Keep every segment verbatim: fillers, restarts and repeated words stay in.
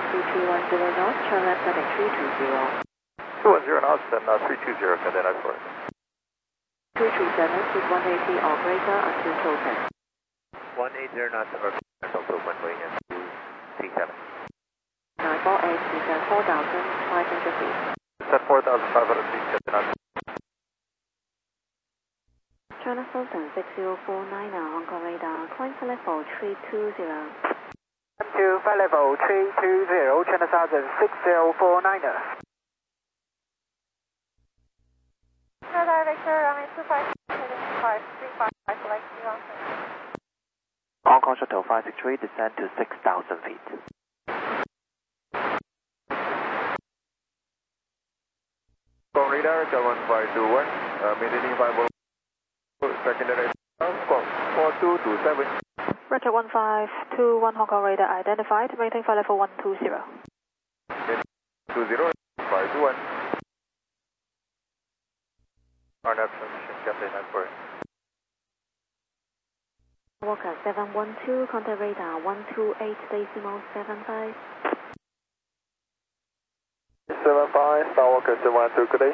two three one zero knots, turn left heading three two zero. two one zero knots and uh, three two zero, Cathay nine four. two three seven, with one eighty operator until Sultan. one eighty knots or until Sultan, going in two three seven. nine four eight, descend four thousand five hundred feet. Descend four thousand five hundred feet, Cathay nine four. China Sultan six zero four nine, Hong Kong radar, climb for level three two zero. Climb to flight level three two zero, China Southern six zero four nine. Radar Victor, runway two five, heading five three five, select zero. Hong Kong Shuttle five six three, descend to six thousand feet. Hong Kong radar, one five two one, uh, maintaining five one. Secondary squawk four two two seven. Roger one five two one, Hong Kong radar identified, maintain flight level one two zero. two zero, five two one. R N F transmission, Cathay nine four. Walker seven one two, contact radar one two eight decimal seven five. seven five, Star Walker seven one two, good day.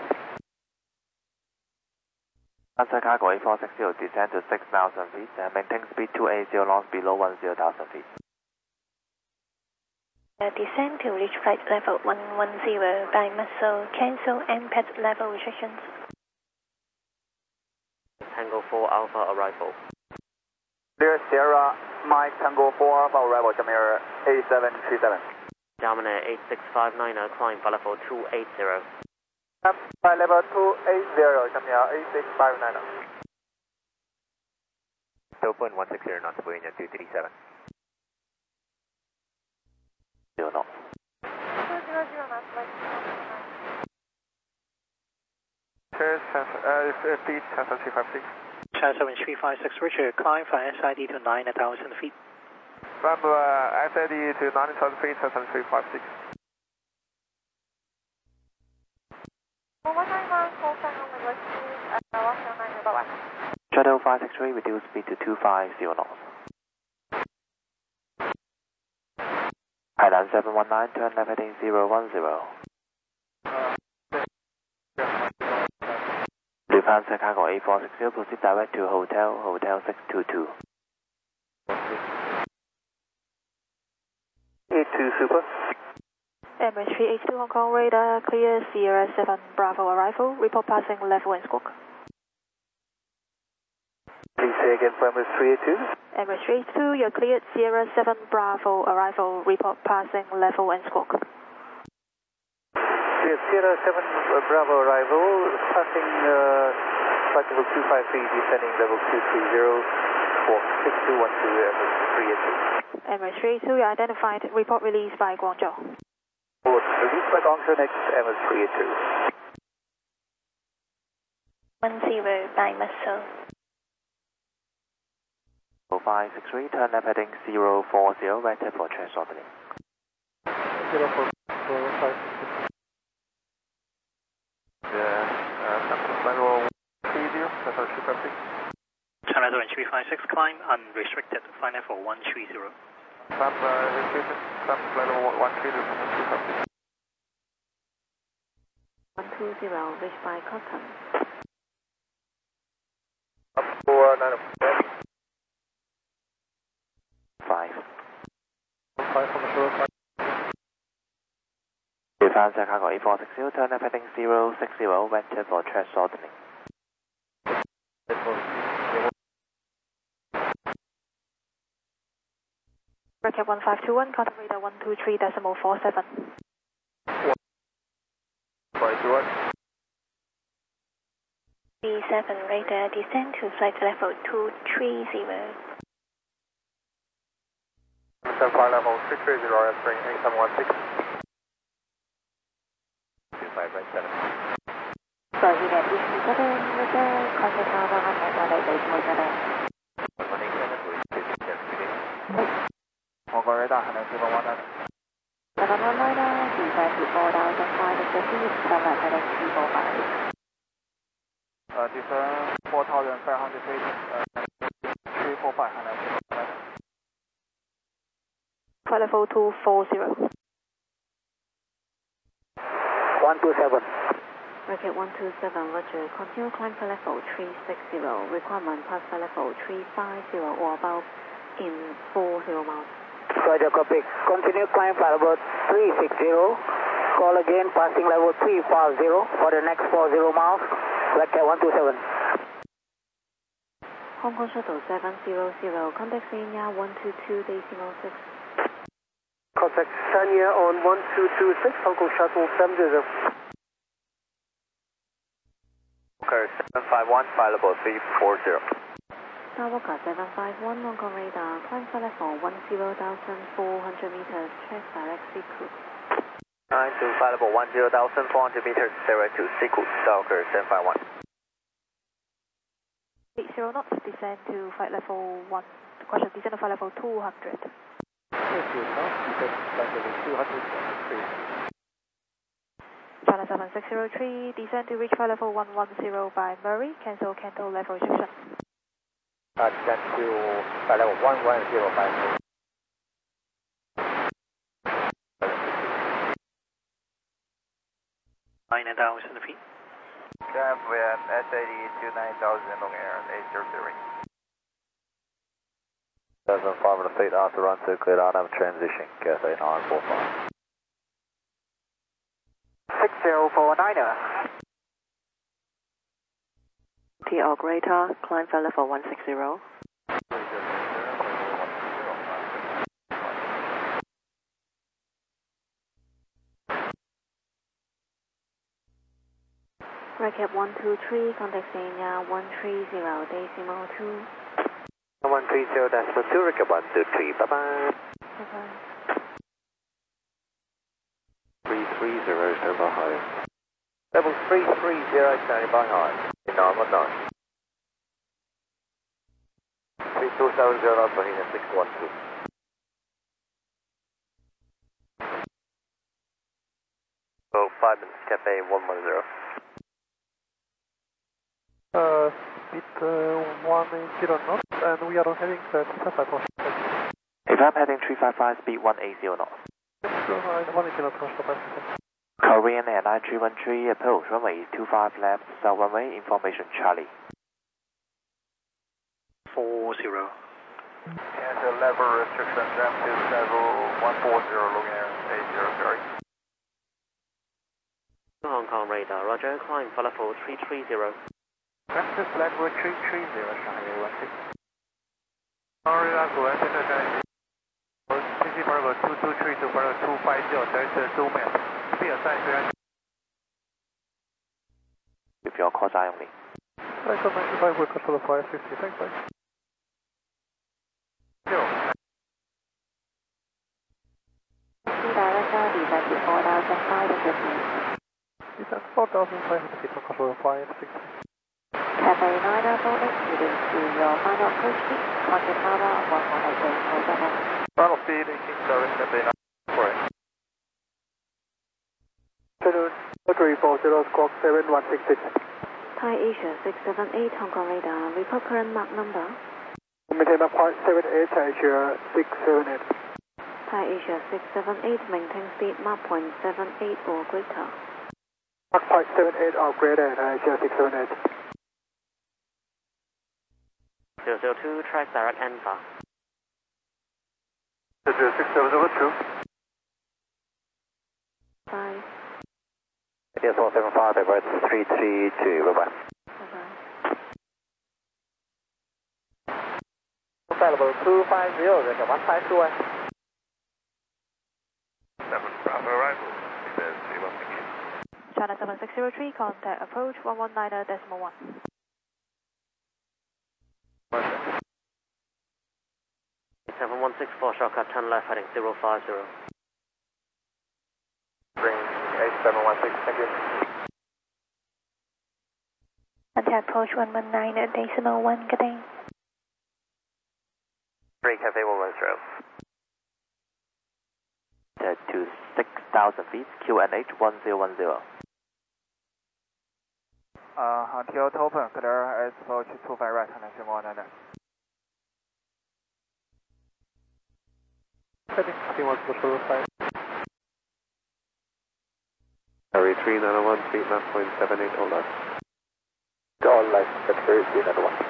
Answer cargo A four six zero, descend to six thousand feet and maintain speed two eighty knots below ten thousand feet. Uh, descend to reach flight level one one zero by muscle, cancel M P E T level restrictions. Tango four Alpha arrival. Clear Sierra, Mike Tango four Alpha arrival, Jamir eight seven three seven. Dominator eight six five nine, climb for level two eighty. Flight level two eighty, Jamir eight six five nine. Still point one six zero knots, going in two three seven. Zero knots. two zero zero knots, select Cheers, uh, speed, seven three five six. China seven three five six, Richard, climb for S I D to nine thousand feet. Climb uh, S I D to nine thousand feet, seven three five six. one nine one, full time on the west east, uh, one zero nine, bye bye. Shuttle five six three, reduce speed to two five zero knots. Highland seven one nine, turn left heading zero one zero. Lufthansa cargo A four six zero, proceed direct to hotel, hotel six two two. eight two Super. Emirates three eight two, Hong Kong radar, clear Sierra seven Bravo arrival, report passing level and squawk. Please say again for Emirates three eight two. Emirates three eight two, you're cleared Sierra seven Bravo arrival, report passing level and squawk. Clear Sierra seven Bravo arrival, passing uh, flight level two five three, descending level two three zero, squawk six two one two, Emirates three eight two. Emirates three eight two, you're identified, report released by Guangzhou. Release by Guangzhou, next Emirates three eight two. one zero by muscle. five six three, turn left heading zero four zero, right for transorbiting. zero four zero five six. Yeah, uh, Samsung flight level three zero, seven three five six. China seven three five six, climb unrestricted, flight level one three zero. Sam, uh, restriction, Sam flight level one three zero, seven three five six. one two zero, reached by Cotton. Up four nine five. five from the shore, five. Lufthansa cargo A four six zero, turn left heading zero six zero, vector for transorbiting. Recap one five two one, contact radar one two three decimal four seven. five two one. B seven radar, descend to flight level two three zero. Descend flight level six three zero, entering eight seven one six. two five right seven. Sorry, we got issue seven, Roger, contact tower one nine one eight decimal seven. one eight seven, two six seven. Hong Kong radar, seven one nine. seven one nine, descend to four thousand five hundred feet, turn left heading three four five. Uh, descend four thousand five hundred feet, uh, three four five hundred. Flight level two four zero. one two seven. Bracket one two seven, Roger. Continue climb for level three six zero. Requirement pass for level three five zero or above in four zero miles. Roger, copy. Continue climb for level three six zero. Call again, passing level three five zero for the next four zero miles. Bracket one two seven. Hong Kong Shuttle seven zero zero, contact Sanya one two two decimal six. Contact Sanya on one two two six, Hong Kong Shuttle seven zero. Walker seven five one, flight level three four zero. Star Walker seven five one, Hong Kong radar, climb for level one zero thousand four hundred meters, track direct Seacoot. nine to flight level one zero thousand four hundred meters, direct to Seacoot, Star Walker seven five one. eight zero knots, descend to flight level one, question, descend to flight level two hundred. China seven six zero three, descend to reach flight level one one zero by Murray, cancel Canto level restriction. Uh, descend to flight level one one zero by Murray. nine and down, within the feet. Cap with S eighty two nine thousand long air eight zero zero. seven five hundred feet after run to clear out of transition, Cathay nine four five. six zero four niner. T R radar, climb for level one six zero. Bracket one two three, contact Sanya one three zero decimal two. one three zero decimal two, Rick one two three, bye bye. Bye bye. three three zero, stand by high. Level three three zero, standing by high. nine one nine. three two seven zero, Bahina six one two. Oh, five minutes, Cathay one one zero. Uh, speed uh, one eighty knots, and we are heading uh, three five five. If I'm heading three five five, speed one eighty knots. one eighty knots, Korean Air nine three one three, approach runway two five left, south runway, information Charlie. four zero. Cancel level restriction, jump to level one four zero, long air eight zero zero. Hong Kong radar, Roger, climb for level three three zero. Access level three three zero, Shanghai one six. Sorry, radar 果然现在在 C C Bargo two two three to Bargo two five zero, there is a zoom in. Be assigned to With your cause eye only. Echo ninety-five, we're control of five fifty, thanks, bye. zero. Director, descend to four thousand five hundred meters. Descend four thousand five hundred feet, control of five sixty. Cathay nine four eight, heading to your final approach speed, contact tower one one eight decimal seven. Final speed eighteen, sorry, Cathay nine four eight. Afternoon, three four zero, squawk seven one six six. Thai Asia six seven eight, Hong Kong radar, report current Mach number. Maintain Mach point seven eight, Asia six seven eight. Thai Asia six seven eight, maintain speed Mach point seven eight or greater. Mach point seven eight or greater, Asia six seven eight. zero zero two, track direct Alpha. six seven zero two. Bye. Yes, one seven five, divert three three two, bye bye. Bye-bye. Available two five zero, there's a one five two. seven Bravo arrival. There's three one six. China seven six zero three, contact approach one one nine decimal one. seven one six four, shortcut turn left heading zero five zero. Range eight seven one six, thank you. Contact approach one one nine decimal one, good day. three Cathay one one zero. Set to six thousand feet, Q N H one zero one zero. Uh, until open, clear approach two five right, and one nine. Heading three one zero five. Harry Category three nine one, speed nine point seven eight, all left. All left, Category three nine one.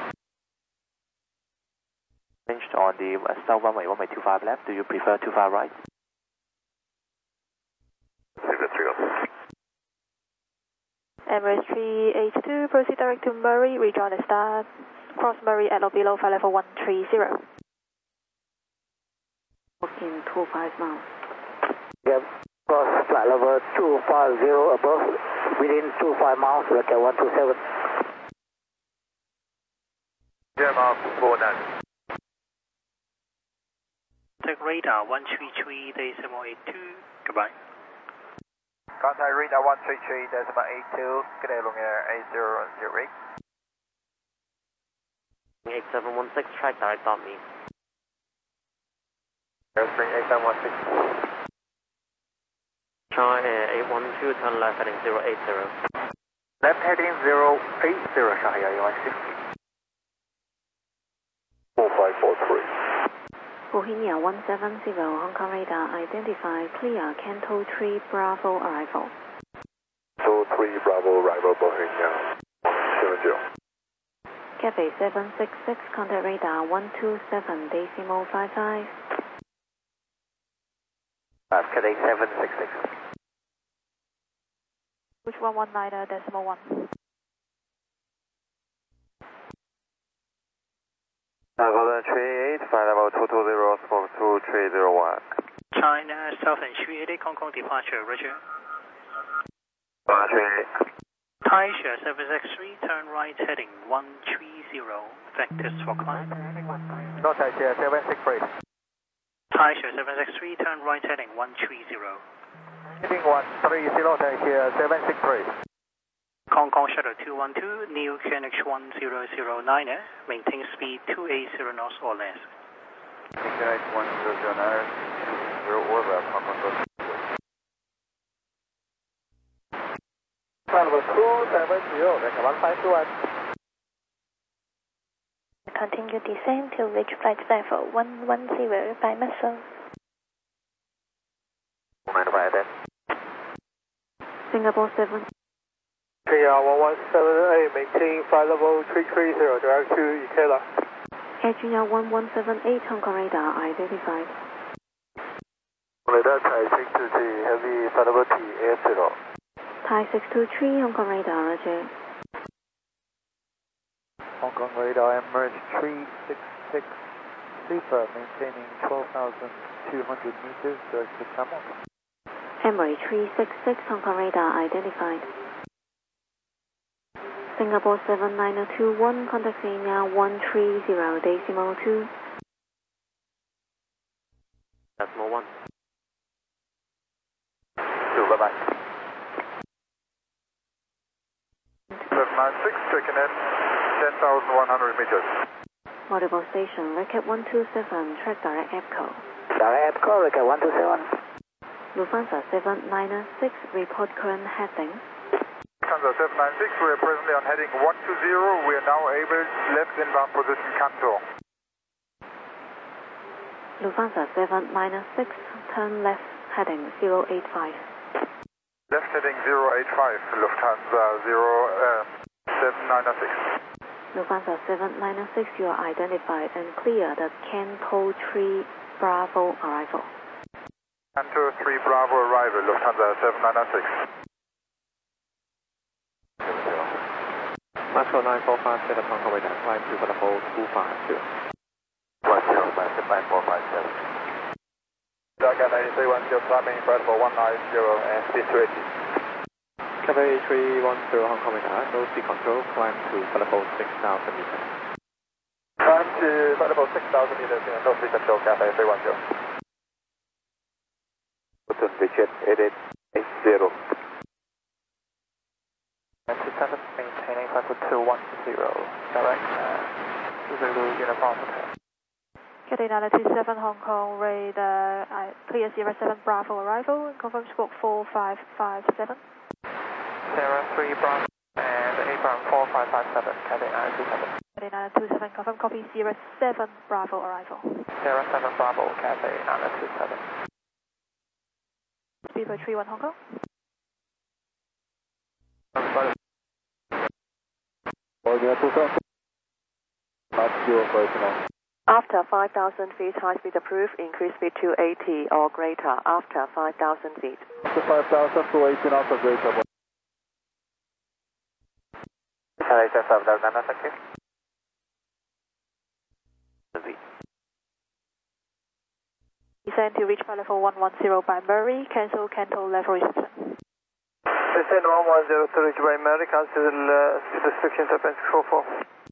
Changed on the south runway, runway two five left. Do you prefer two five right? Emirates three eight two, proceed direct to Murray, rejoin the start. Cross Murray at or below flight level one three zero. In two five miles. Yep. Cross flight level two five zero above, within two five miles, look at one two seven. Yeah, Mark, four nine. Take radar one three three decimal eight two, goodbye. Contact radar one three three decimal eight two, good day, long air eight zero zero eight. eight seven one six, track direct on me. Airspring eight seven one six. Char Air eight one two, turn left heading zero eight zero. Left heading zero eight zero, Shanghai Air one six. four five four three. Bohemia one seven zero, Hong Kong radar, identify, clear, Canto three, Bravo, arrival. two three Bravo, arrival, Bohemia seven zero. Cathay seven six six, contact radar one two seven, decimal five five. Uh, Cathay seven six six. Which one one nine decimal one. Golden three eight, flight level two two zero, smoke two three zero one. China Southern three eighty, Hong Kong departure, roger. Golden three eight. Taisha seven six three, turn right heading one three zero, vectors for climb. No, Taisha seven six three. Taisha seven six three, turn right heading one three zero. Heading one three zero, Taisha seven six three. Hong Kong Shuttle two one two, Neo Q N H one zero zero nine, maintain speed two eight zero knots or less. Q N H one zero zero nine, zero or left, Hong Kong Shuttle. Level two seven zero, one five two one. Continue descent till reach flight level one one zero by muscle. Mind by that. Singapore seven. K R one one seven eight, maintain flight level three three zero, direct to Ikela. Air Junior one one seven eight, Hong Kong radar, identified. Radar Thai six two three, heavy flight level T eight zero. Thai six two three, Hong Kong radar, roger. Hong Kong radar, Emirates three six six, super, maintaining twelve thousand two hundred meters, direct to Tamil. Emirates three six six, Hong Kong radar, identified. Singapore seven nine two one, contact Senior one three zero, decimal two. Decimal one. Two, bye bye. seven nine six, checking in, ten thousand one hundred meters. Multiple station, Recap one two seven, track direct EPCO. Direct EPCO, Recap one two seven. Lufthansa seven nine six, report current heading. Lufthansa seven nine six, we are presently on heading one two zero. We are now able left inbound position Canton. Lufthansa seven nine six, turn left heading zero eight five. Left heading zero eight five, Lufthansa zero seven nine six. Lufthansa seven nine six, you are identified and clear the Canto three Bravo arrival. Canto three Bravo arrival, Lufthansa seven nine six. Moscow nine four five, set up Hong Kong radar, climb to level two five zero. one zero, nine four five seven. Dragon eighty-three one zero, climbing flight level one nine zero and speed two eighty. Cafe three one zero, Hong Kong radar, no speed control, climb to level six thousand meters. Climb to flight level six thousand meters, no speed control, Cafe three one zero. Button digit eight eight eight zero. And two seven, maintaining flight level two one zero, direct uh, Zulu Uniform Hotel. Cathay nine two seven, Hong Kong radar, uh, clear Sierra seven Bravo arrival, confirm squawk four five five seven. Sierra three Bravo and Abraham four five five seven, Cathay nine two seven. Cathay nine two seven, confirm copy Sierra seven Bravo arrival. Sierra seven Bravo, Cathay nine two seven. Speedbird three one Hong Kong. near two seven. That's your operational. After five thousand feet, high speed approved, increase speed to eighty or greater after five thousand feet. After five thousand to eighty knots or greater. Can I just have that done, thank you? Descend to reach flight level one one zero by Murray, cancel Canto level restriction. Descend one one zero to reach by Murray, cancel uh, restriction to six four four.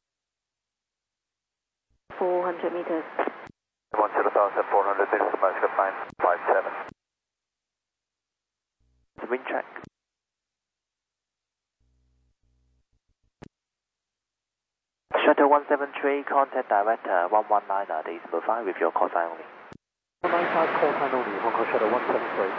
four hundred meters. one zero thousand four hundred, this is Master nine five seven. Wind check. Shuttle one seven three, contact director one one nine, decimal five with your call sign only. one nine five call sign only, Hong Kong Shuttle one seven three.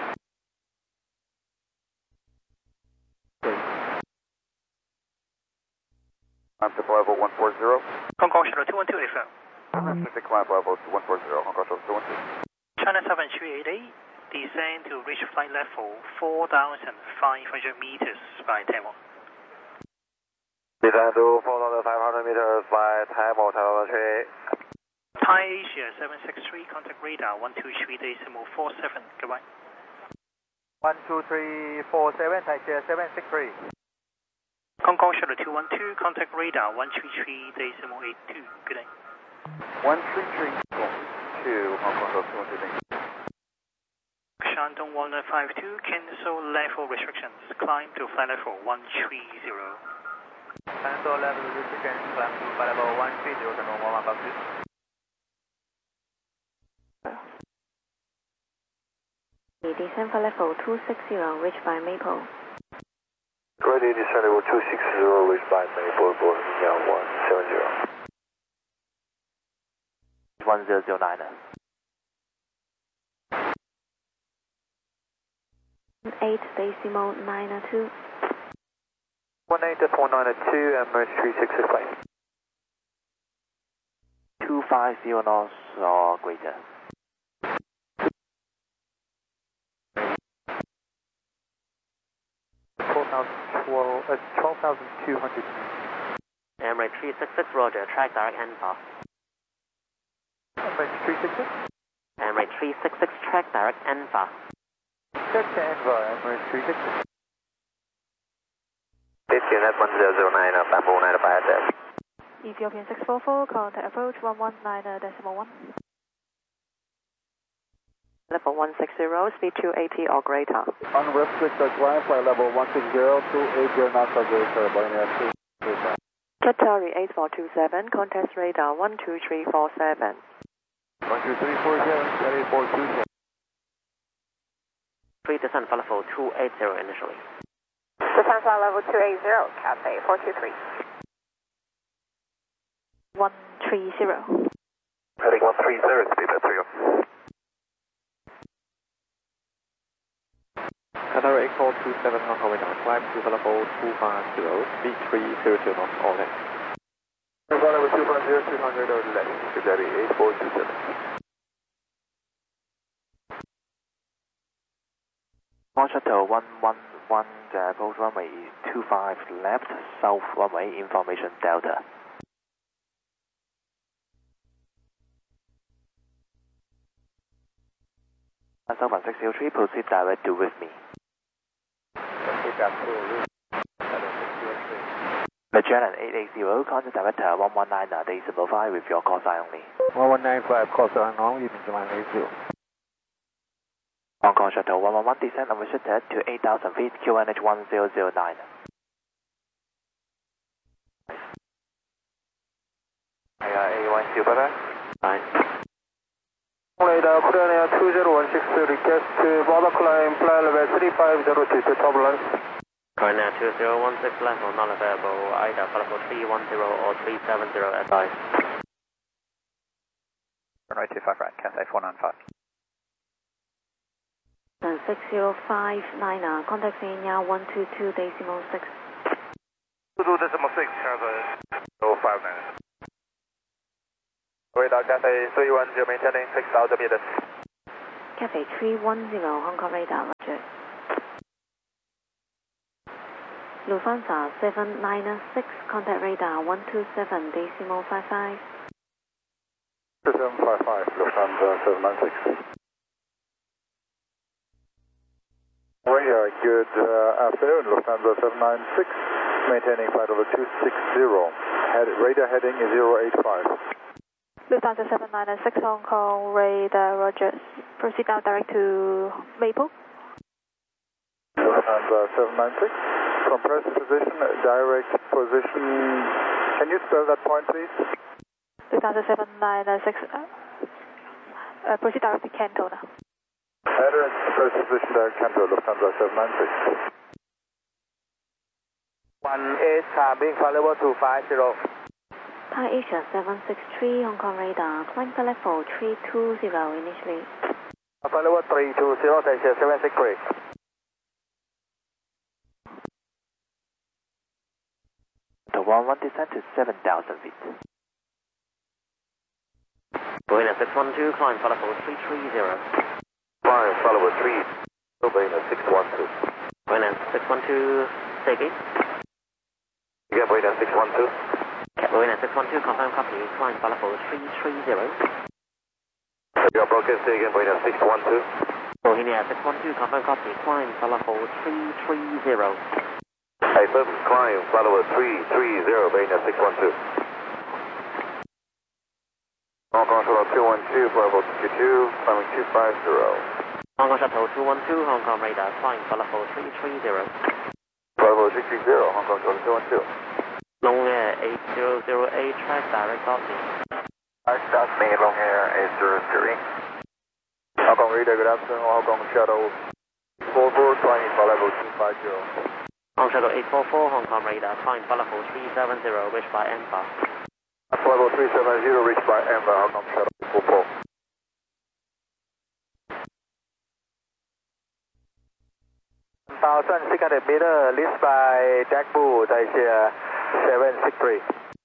Pacific level one four zero. Hong Kong Shuttle two one two F M. Pacific level one four zero, Hong Kong Shuttle two one two. China seven three eight eight, descend to reach flight level four thousand five hundred meters by Taiwan. Descend to four thousand five hundred meters by Taiwan, Taiwan three. Thai Asia seven six three, contact radar one two three decimal four seven, goodbye. one two three four seven, Thai Asia seven six three. Hong Kong Shuttle two one two, contact radar one three three decimal eight two, good day. one three three two, Hong Kong Shuttle two one two. Shandong one nine five two, cancel level restrictions, climb to flight level one three zero. Cancel level restrictions, climb to flight level one three zero, Shandong one one five two. Descend flight level two six zero, reached by Maple. Ready, descend level two six zero, reached by Maple, Bosnia one seven zero. one zero zero nine. eight decimal nine two. one eight decimal nine two, Emirates three six six five. two five zero knots or greater. twelve thousand two hundred. Emirates three six six, roger, track direct N F A. Emirates three six six? Emirates three six six, track direct N F A. Check to N V A, Emirates three six six. Etienne one zero zero nine, Bamboo nine five F. Ethiopian six four four, contact approach one one nine decimal one. Level one six zero, speed two eighty or greater. Unrestricted climb, flight level one six zero, two eighty knots or greater, Bosnia two two seven. Qatari eight four two seven, contact radar one two three four seven. one two three four seven, eight four two seven. Free descent flight level two eight zero initially. Descent flight level two eight zero, Cathay four two three. one three zero. Heading one three zero, speed at three oh. Qatar eight four two seven, Hong Kong radar, climb to level two five zero, speed three zero zero knots or less. Level two five zero, three hundred or less, Qatari eight four two seven. Launch Shuttle one one one, uh, approach runway two five left, south runway, information Delta. Southern six zero three, proceed direct to with me. Magellan eight eight zero, contact director one one nine, decimal five with your call sign only. one one nine five, call sign only, Magellan eight zero. Hong Kong Shuttle one one one, descend unrestricted to eight thousand feet, Q N H one zero zero nine. A one two, bye bye. Fine. Radar, Korean Air two zero one six, request to border climb, flight level three five zero two to turbulence. Korean Air two zero one six, level not available, either flight level three one zero or three seven zero advice. Runway two five right, Cathay four nine five. six zero five nine, contact Senior one two two decimal six. two two decimal six, Cathay zero five nine. Radar Cathay three one zero, maintaining six thousand meters. Cathay three one zero, Hong Kong radar, roger. Lufthansa seven nine six, contact radar one two seven decimal five five. seven five five, Lufthansa seven nine six. Radar, good uh, afternoon, Lufthansa seven nine six, maintaining flight level two six zero. Head, radar heading is zero eight five. Lufthansa seven nine six, Hong Kong, radar, Roger. Proceed now direct to Maple. Lufthansa seven nine six, compressed position, direct position. Can you spell that point, please? Lufthansa seven nine six, uh, uh, proceed direct to Canton now. Header and compressed position, direct Canton, Lufthansa seven nine six. one eight, being flight level two five zero. Thai Asia seven six three, Hong Kong radar, climb to level three two zero initially. Flight level three two zero, Thai Asia seven six three. The one one descent to seven thousand feet. Berliner six one two, climb flight level three three zero. Climb flight level three, Berliner six one two. Berliner six one two, stay gate. Again, Berliner six one two. Berliner six one two, confirm copy, climb flight level three three zero. Your broadcast again, Berliner six one two. Berliner six one two, confirm copy, climb flight level three three zero. Hey, Purple, climb flight level three three zero, Berliner six one two. Hong Kong Shuttle two one two, flight level two two, climbing two five zero. Hong Kong Shuttle two one two, Hong Kong radar, climb flight level three three zero. Flight level three three zero, Hong Kong Shuttle two one two. Long Air eight zero zero eight, track direct dot me. Direct dot me, Long Air eight zero zero eight. Hong Kong radar, good afternoon, Hong Kong Shuttle four four, climbing flight level two five zero. Hong Kong Shuttle eight four four, Hong Kong radar, climb flight level three seven zero, reached by M B A. Flight level three seven zero, reached by M B A, Hong Kong Shuttle eight four four. one thousand six hundred meter, leased by Dagbu, Thai Asia seven six three.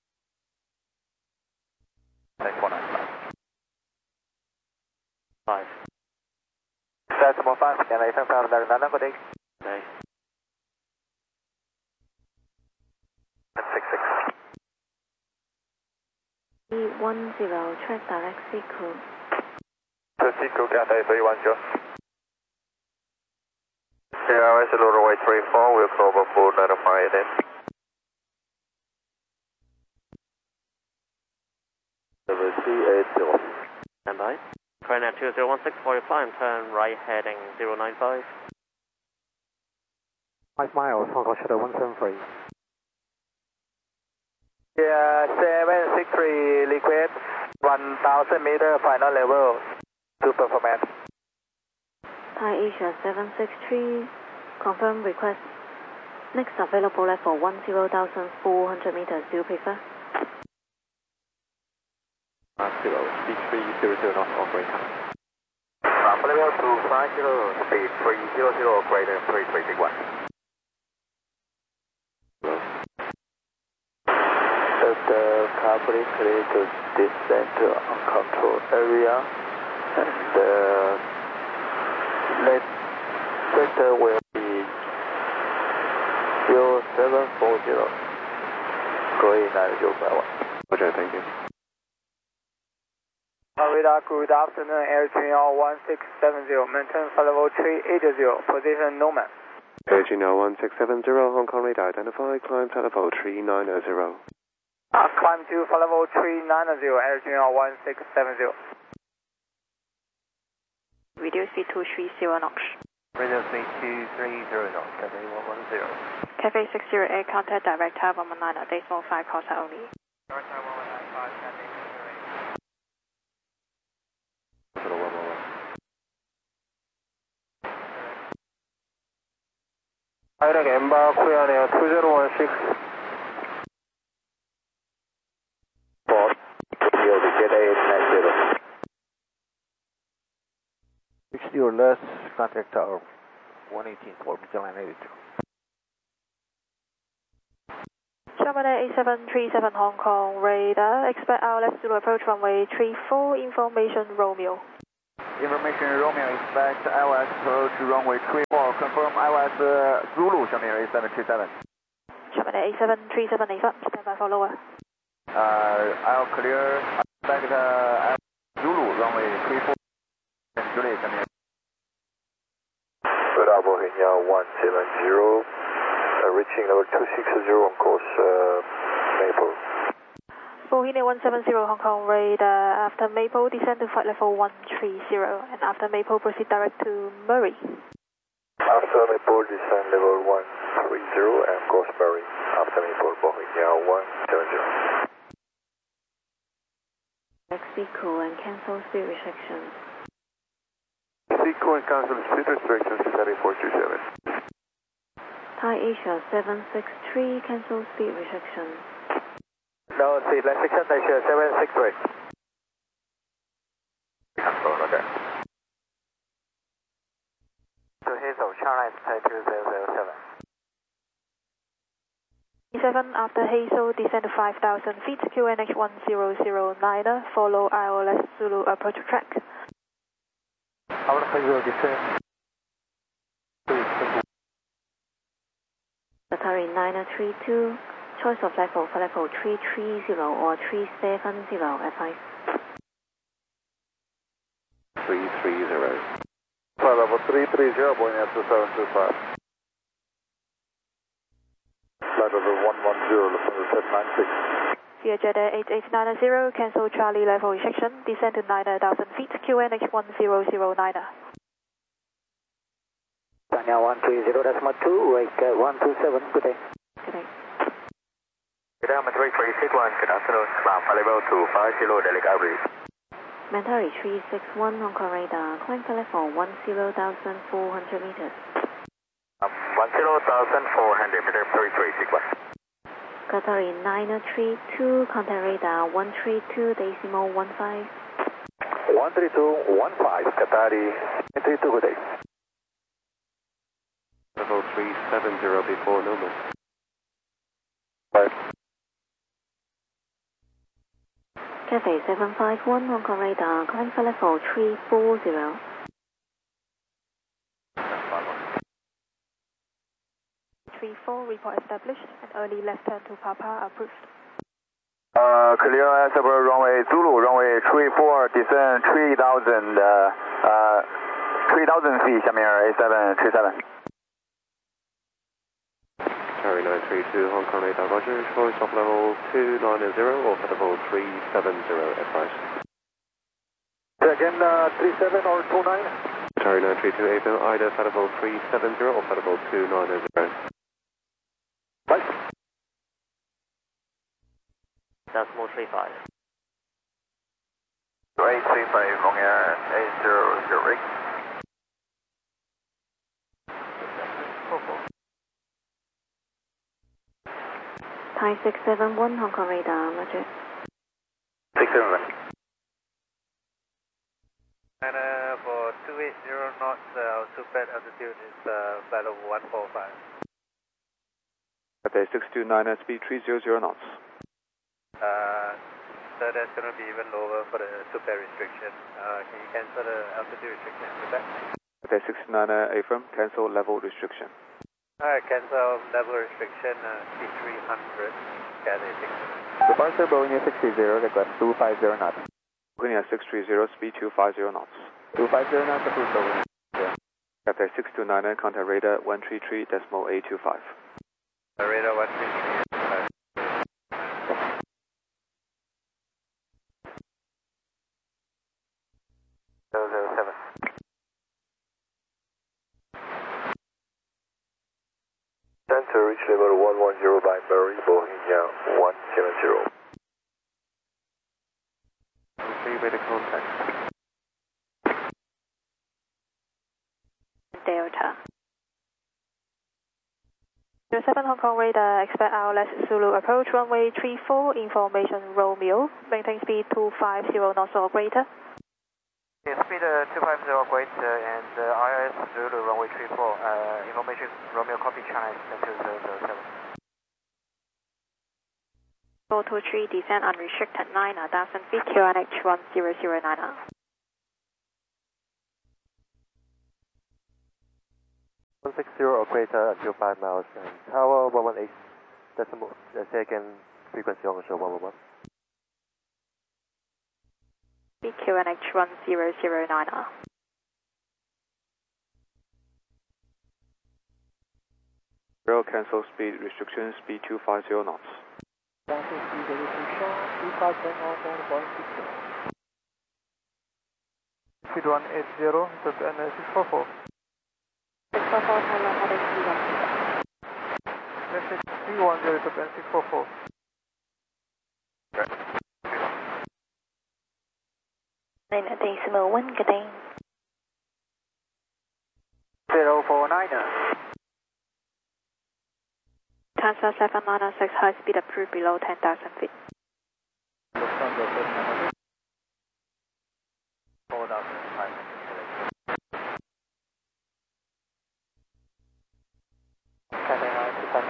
Thanks, one nine five. Five. That's more fast, can I send out that another coding? Okay. six six. E one zero, track direct Seacool. Seacool, Cathay three one zero. C R S runway three four, we'll call over full ninety-five then. Level three eight zero. Stand by. Current two zero one six for your climb, turn right heading zero nine five. five miles, Hong Kong Shuttle one seven three. Yeah, seven six three, liquid, one thousand meter, final level, to performance. Thai Asia seven six three, confirm request. Next available level one zero thousand four hundred meters, do you prefer? Uh, zero, speed three zero zero, not operator. Uh, level two five zero, speed three zero zero, greater three three six one. The car clear to descend to uncontrolled area, and uh, next sector will be zero seven four zero, going nine zero five one. Roger, thank you. Radar, good afternoon, Air Channel one six seven zero, maintain flight level three eight zero, position Nomad. Air Channel one six seven zero, Hong Kong radar identified, climb flight level three nine zero. Uh, climb to flight level three nine zero, Air Channel one six seven zero. Reduce speed to three zero knots. Radio speed two three zero knots, Cathay one one zero. Cathay six zero eight, contact direct Tower one one nine, decimal five, contact only. Direct Tower one one nine five, Cathay six zero eight. Direct M B A, clear two zero one six. Reach your last contact tower one eighteen for Magellan eighty-two. Germany eight seven three seven Hong Kong radar, expect our left Zulu approach runway three four, information Romeo. Information Romeo, expect I O S approach runway three four, confirm I O S uh, Zulu, Germany eight seven three seven. Gemini A seven three seven eight, stand by for lower. Uh, I'll clear, back the uh, Zulu, runway three four, and Juliet, come here. Bravo, India one seven zero, uh, reaching level two six zero on course uh, Maple. Bohemia one seven zero Hong Kong radar, after Maple descend to flight level one three zero, and after Maple proceed direct to Murray. After Maple descend level one three zero and course Murray. After Maple, Bohemia one seven zero. Speed cool and cancel speed restrictions. Speed cool and cancel speed restrictions to seven four two seven. Thai Asia seven six three, cancel speed restrictions. No, speed restriction, Thai Asia seven six three. Cancel, okay. To Hazel, China Thai two zero zero seven. seven after Hazel, descend to five thousand feet, Q N H one zero zero nine, follow I O L S Zulu approach track. Our Hazel descend. Qatari nine three two, choice of level for level three three zero or three seven zero, advice. three three zero. For level three three zero, Boeing two seven two five. Flight level one one zero, set nine six. Via Jet Air eight eight nine zero, cancel Charlie level restriction, descend to nine thousand feet, Q N H one zero zero nine. Tanya one three zero, decimal two, wake uh, one two seven, good day. Good day. Good day, three three six one, good afternoon, ground flight level two five zero, Delhi Gabri. Mentari three six one, Hong Kong radar, climb for level one zero thousand four hundred meters. Um, one zero thousand four hundred meters, three three six one. Qatari nine three two, contact radar one three two decimal one five. one three two one five, Qatari three two, good day. Level three seven zero before normal. Right. Cathay seven five one, Hong Kong radar, climb for level three four zero. three four, report established, and early left turn to Papa approved. Uh, clear several runway Zulu, runway three four, descend three thousand, uh, uh, three thousand feet, 下面 A seven three seven. Cherry nine three two, Hong Kong radar, roger, choice of level two nine zero or for level three seven zero, advice. Say again, uh, three seven or two nine? Cherry nine three two, April, either for level three seven zero or for level two nine zero. Right. Decimal three five. eight three five, Hong Air eight zero zero eight. Thai six seven one, Hong Kong radar, roger. six seven one. And uh, for two eight zero knots, uh, our super altitude is uh, flight level one four five. Cathay six two nine, speed three hundred knots. Uh, so that's going to be even lower for the super restriction. Uh, can you cancel the altitude restriction with that? Cathay six two nine, affirm, cancel level restriction. Alright, cancel level restriction, uh, speed three hundred, Cathay six. Departure Boeing six three zero, request two five zero knots. Boeing six three zero, speed two five zero knots. two five zero knots, approved Boeing. Cathay six two nine, contact radar one three three decimal eight two five. Uh, radar one three three. zero zero seven. Center reach level one one zero by Murray, Bohemia one seven zero. Three way to contact. Delta. zero seven Hong Kong radar, expect I O L S Zulu approach runway three four, information Romeo, maintain speed two five zero knots or greater. Yeah, speed uh, two five zero greater and uh, I O S Zulu runway three four, uh, information Romeo copy China two zero zero seven. four two three, descend unrestricted nine thousand feet, Q N H one zero zero nine. one six zero or greater until five miles and tower one one eight. decimal, uh, say again, frequency on show one one one. Q N H one zero zero nine R. Rail cancel speed restriction, speed two five zero knots. one two three zero two sharp, two five seven off on one six zero. Speed one eight zero, to N six four four. six four four, Thailand, heading three one zero. Message three one zero to N six four four. Nine decimal one, good day. zero four nine. Transfer seven nine six, high speed approved below ten thousand feet. Lufthansa four thousand five hundred. Cathay nine two seven.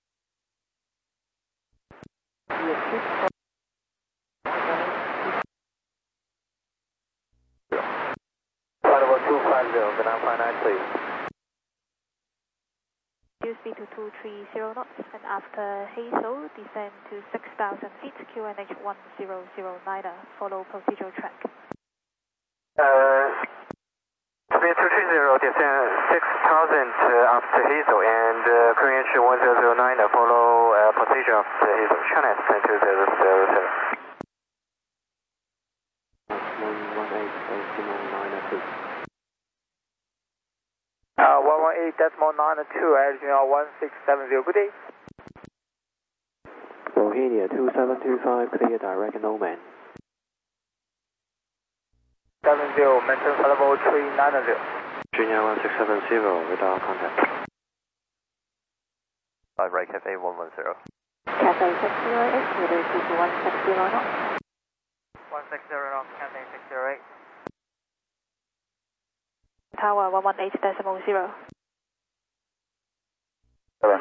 two five zero, Vietnam five nine, please. Reduce speed to two three zero knots, and after Hazel, descend to six thousand feet, Q N H one zero zero nine, follow procedural track. Uh, speed two three zero, descend six thousand uh, after Hazel, and uh, Q N H one zero zero nine, follow uh, procedure after Hazel. China ten two zero zero seven. one one eight decimal nine two. Uh, one one eight decimal nine two, Arizona one six seven zero, good day. Bohemia two seven two five, clear direct, no man. seven zero, maintain level three nine zero. Junior one six seven zero, radar contact. five right, Cathay one one zero. Cathay six zero eight, radar two two one six zero knots. one six zero knots, Cathay six zero eight. Tower one one eight decimal zero. Seven.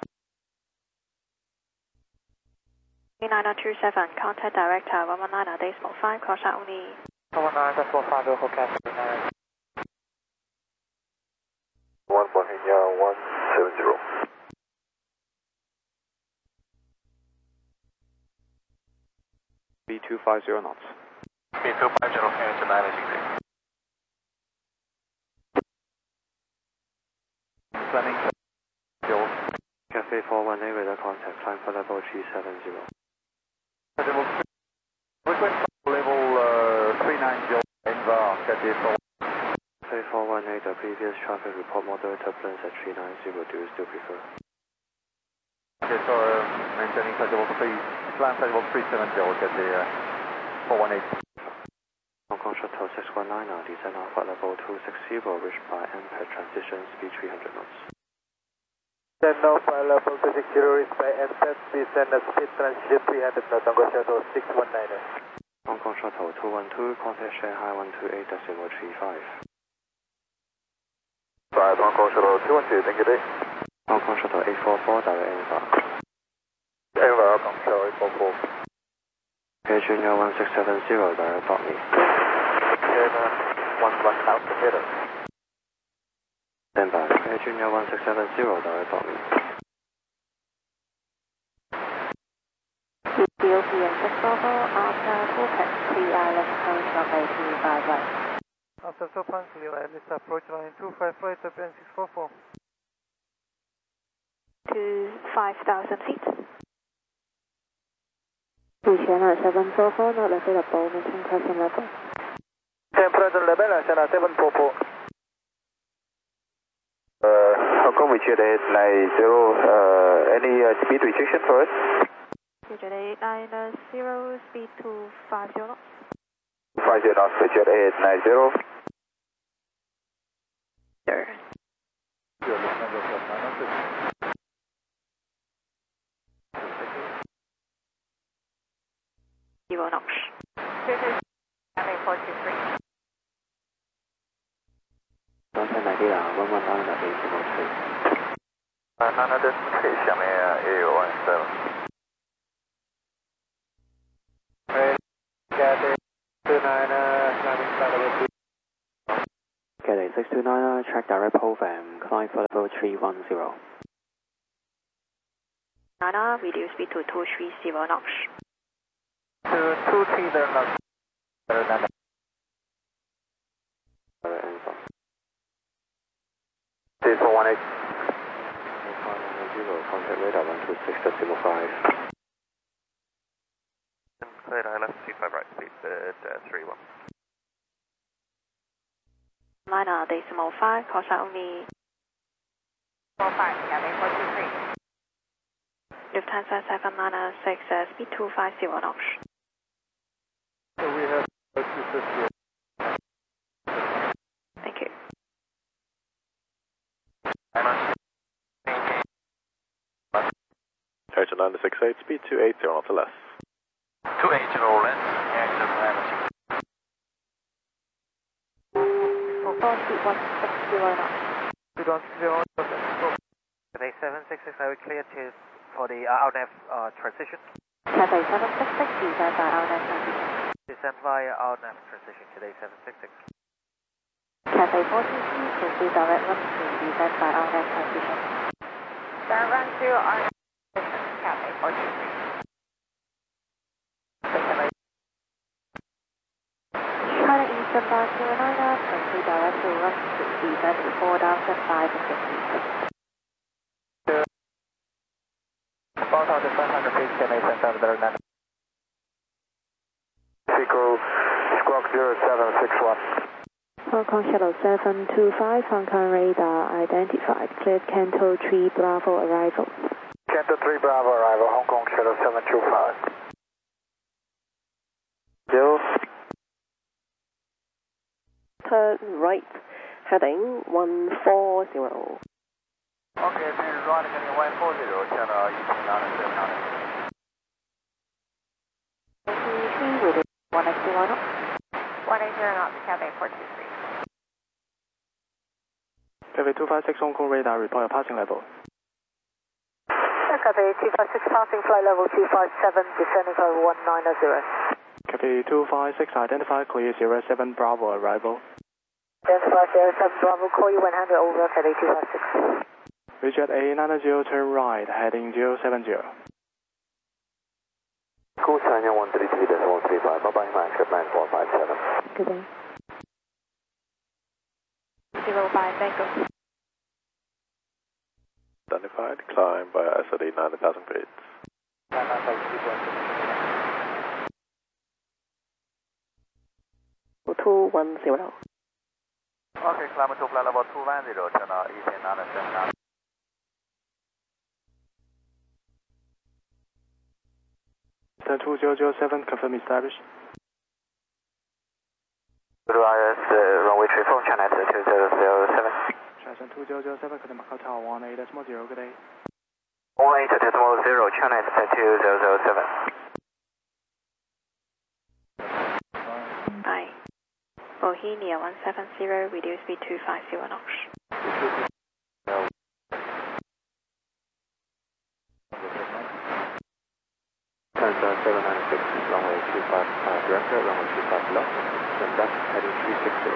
nine two seven, contact director one one nine decimal five, cross out only. one one nine decimal five, local Cathay nine. one Bohemia one seven zero. Speed two five zero knots. Speed two five zero, K H nine six eight. Fleming. Cathay four one eight, radar contact, climb for level three seven zero. Request level uh, three nine zero, Envar, Cathay four. Cathay four one eight, the previous traffic report moderate turbulence at three nine zero, do you still prefer? Okay, so uh, maintaining flight level three, climb flight level three seven zero, Cathay uh, four one eight. Hong Kong Shuttle six one nine, descend off at level two six zero, reached by M P E D transition, speed three hundred knots. Descend off at level two six zero, reached by M P E D, descend at speed transition three hundred knots, Hong Kong Shuttle six one nine. Hong Kong Shuttle two one two, contact Shanghai one two eight decimal three five. Five, Hong Kong Shuttle two one two, thank you, day. Hong Kong Shuttle eight four four, direct Envar. Envar, Hong Kong Shuttle eight four four. Air Junior one six seven zero, direct Botany. Air one one altimeter. Stand by. Air Junior one six seven zero, direct Botany. D O P and six four four, after full pitch, three island approach runway two five right. After Sopan, clear island approach line two five right, up N six four four. To five thousand feet. China seven four four, not available, maintain present level. ten present level, China seven four four. Uh, Hong Kong Richard eight nine zero, uh, any uh, speed restriction for us? Richard eight nine zero, speed two five zero knots. five zero knots, Richard eight nine zero. Sir. Zero knots. four two three. Contact Nigeria one one nine decimal three. Uh, nine decimal three, 下面 A one seven. Cathay two nine, climbing flight level two. Cathay six two nine, track direct P O V A M, climb for level three one zero. Nana, reduce speed to two three zero knots. two two three zero knots. Nana. Stage four one eight. Contact radar one two six decimal five. Cleared I left two five right, speed at uh, three one. Nana, decimal five, call sign only. four five, Cathay four two three. Lufthansa seven nine six, uh, speed two five zero knots. So we have two fifty. Thank you. Charger nine six eight, speed two eighty knots or less. two eighty less, and For four, speed one six zero knots. Speed one six zero. Cathay seven six six, I will clear to for the uh, outnave uh, transition. Cathay seven six six, descend by outnave transition. Descend via outnave transition, Cathay seven six six. Cathay four two three, proceed direct run to descend by outnave transition. Direct run to our Cathay four two three. China Eastern Barcelona, proceed direct to run to descend to four thousand five hundred feet. four thousand five hundred feet, Cathay Center, there Nana. Sequel, Squawk zero seven six one. Hong Kong Shuttle seven two five, Hong Kong radar identified. Cleared Canto three Bravo arrival. Canto three Bravo arrival, Hong Kong Shuttle seven two five. Bill. Turn right, heading one four zero. Okay, please run heading one four zero, channel eighteen nine seven nine. three with one eight zero knots. one eight zero knots, Cathay four two three. Cathay two five six Hong Kong radar, report your passing level. Cathay two five six passing flight level two five seven, descending over one nine zero. Cathay two five six, identify clear zero seven Bravo arrival. Identify zero seven Bravo, call you one hundred over, Cathay two five six. Rejet A nine zero, turn right, heading zero seven zero. Cool China one three three decimal three five, bye bye, max at nine four five seven. Good day. Zero five, Tango. Identified, climb by I S A nine thousand feet. two one zero. Okay, climb to flight level two one zero, channel eighteen nine seven nine. Ten two zero zero seven, confirm established. Good I S, uh, runway three four, channel two zero zero seven. Shenzhen two zero zero seven, Cathay Macau Tower one eight decimal zero, good day. one eight decimal zero, channel two zero zero seven. Bye. Bohemia one seven zero, reduce speed two five zero knots. Transfer seven nine six, runway two five five, director, runway two five left, then left, heading three six zero.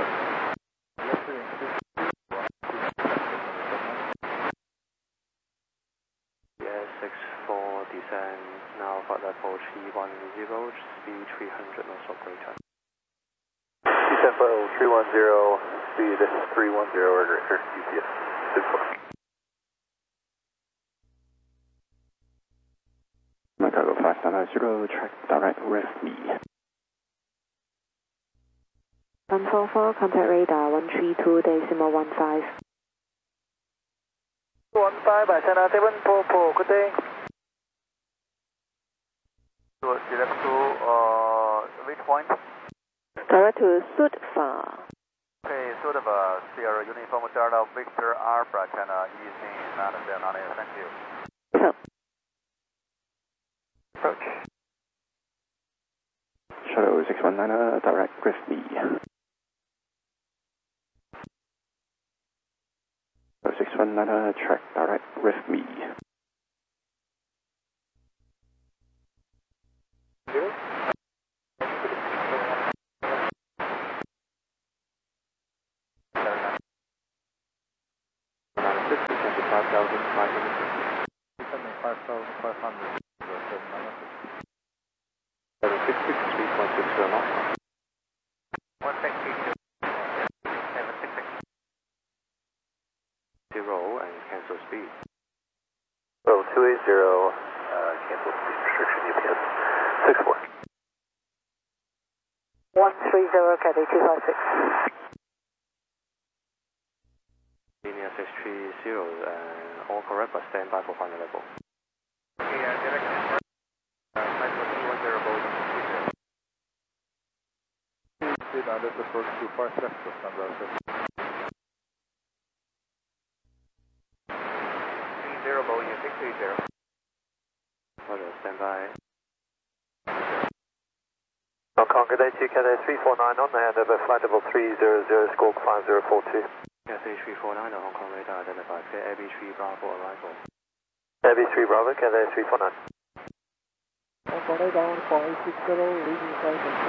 Yeah, six four, descend, now flight level three one zero, speed three hundred knots operator. Descend flight level three one zero, speed three one zero, or greater, G P S, six four. Chicago five nine zero, track direct with me. one four four, contact radar one three two decimal one five. one five by channel seven four four, good day. So direct to uh, which point? Direct to Sudfa. Okay, sort of a Sierra Uniform Delta Victor Alpha, channel eighteen nine seven nine, thank you. So. Approach. Shuttle six one nine, uh, direct with me. six one nine, uh, track direct with me. five five thousand five hundred. six six three point six zero knots. one six two seven six six. Zero and cancel speed. Level two eight zero, uh, cancel speed restriction U P S six four. one three zero, Cathay two five six. Linear six three zero, uh, all correct, but stand by for final level. Okay, uh, direction uh, flight for two one zero, Boeing two zero. Speed under the first two five left for standard seven. three zero, Boeing six three zero. Roger, stand by. Hong Kong, good day to Cathay three four nine on the handover, flight level three zero zero, squawk five zero four two. Cathay three four nine, Hong Kong radar identified, clear A B three Bravo arrival. A B three Bravo, Cathay three four nine. Hong Kong radar one four eight six zero, leading flight two